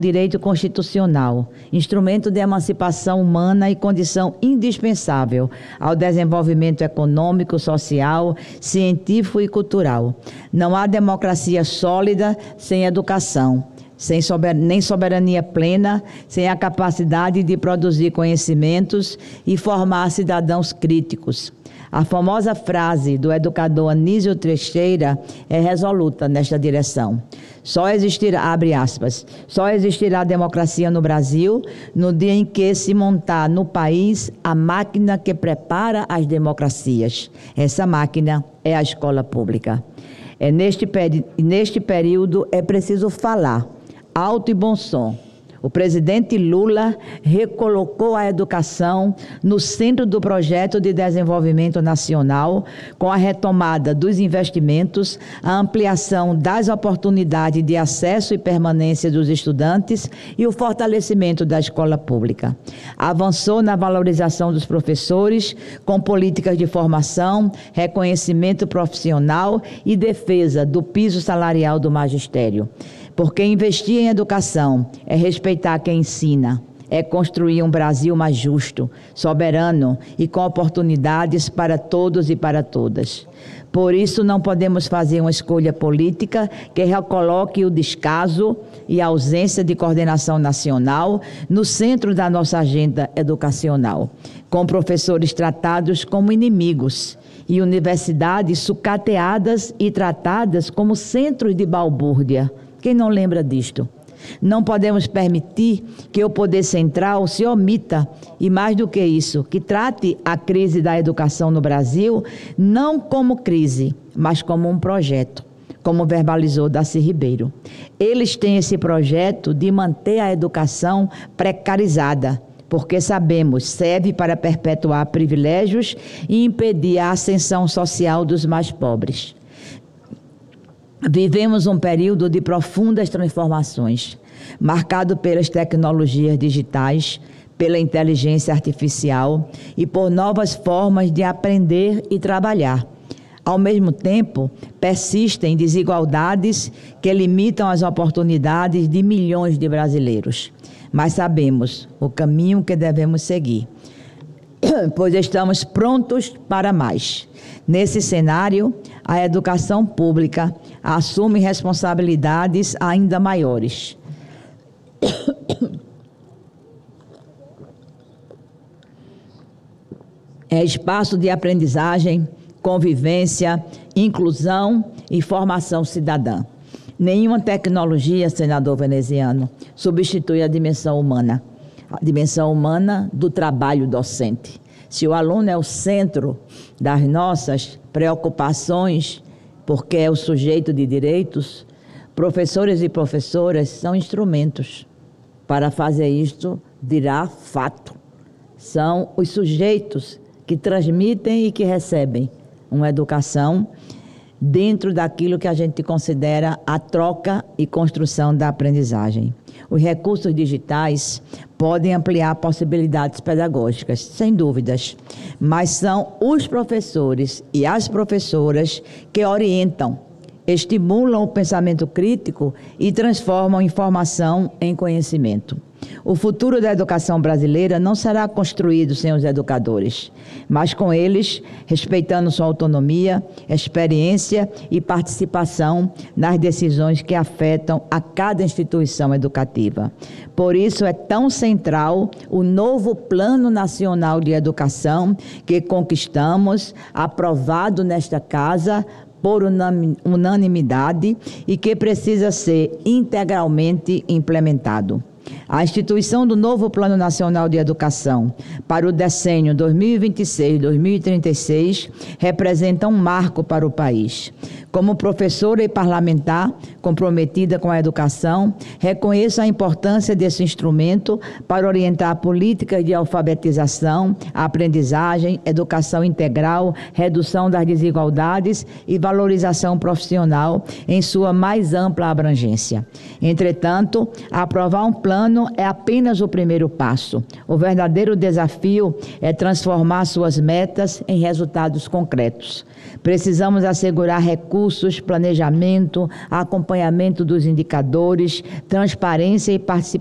direito constitucional, instrumento de emancipação humana e condição indispensável ao desenvolvimento econômico, social, científico e cultural. Não há democracia sólida sem educação, nem soberania plena, sem a capacidade de produzir conhecimentos e formar cidadãos críticos. A famosa frase do educador Anísio Teixeira é resoluta nesta direção. Só existirá democracia no Brasil no dia em que se montar no país a máquina que prepara as democracias. Essa máquina é a escola pública. Neste período é preciso falar alto e bom som. O presidente Lula recolocou a educação no centro do projeto de desenvolvimento nacional, com a retomada dos investimentos, a ampliação das oportunidades de acesso e permanência dos estudantes e o fortalecimento da escola pública. Avançou na valorização dos professores, com políticas de formação, reconhecimento profissional e defesa do piso salarial do magistério. Porque investir em educação é respeitar quem ensina, é construir um Brasil mais justo, soberano e com oportunidades para todos e para todas. Por isso, não podemos fazer uma escolha política que recoloque o descaso e a ausência de coordenação nacional no centro da nossa agenda educacional, com professores tratados como inimigos e universidades sucateadas e tratadas como centros de balbúrdia. Quem não lembra disto? Não podemos permitir que o poder central se omita e, mais do que isso, que trate a crise da educação no Brasil não como crise, mas como um projeto, como verbalizou Darcy Ribeiro. Eles têm esse projeto de manter a educação precarizada, porque sabemos, serve para perpetuar privilégios e impedir a ascensão social dos mais pobres. Vivemos um período de profundas transformações, marcado pelas tecnologias digitais, pela inteligência artificial e por novas formas de aprender e trabalhar. Ao mesmo tempo, persistem desigualdades que limitam as oportunidades de milhões de brasileiros. Mas sabemos o caminho que devemos seguir, pois estamos prontos para mais. Nesse cenário, a educação pública assume responsabilidades ainda maiores. É espaço de aprendizagem, convivência, inclusão e formação cidadã. Nenhuma tecnologia, senador veneziano, substitui a dimensão humana do trabalho docente. Se o aluno é o centro das nossas preocupações, porque é o sujeito de direitos, professores e professoras são instrumentos para fazer isto virar fato. São os sujeitos que transmitem e que recebem uma educação dentro daquilo que a gente considera a troca e construção da aprendizagem. Os recursos digitais podem ampliar possibilidades pedagógicas, sem dúvidas, mas são os professores e as professoras que orientam, estimulam o pensamento crítico e transformam informação em conhecimento. O futuro da educação brasileira não será construído sem os educadores, mas com eles, respeitando sua autonomia, experiência e participação nas decisões que afetam a cada instituição educativa. Por isso é tão central o novo Plano Nacional de Educação que conquistamos, aprovado nesta Casa, por unanimidade e que precisa ser integralmente implementado. A instituição do novo Plano Nacional de Educação para o decênio 2026-2036 representa um marco para o país. Como professora e parlamentar comprometida com a educação, reconheço a importância desse instrumento para orientar políticas de alfabetização, aprendizagem, educação integral, redução das desigualdades e valorização profissional em sua mais ampla abrangência. Entretanto, aprovar um plano é apenas o primeiro passo. O verdadeiro desafio é transformar suas metas em resultados concretos. Precisamos assegurar recursos recursos, planejamento, acompanhamento dos indicadores, transparência e participação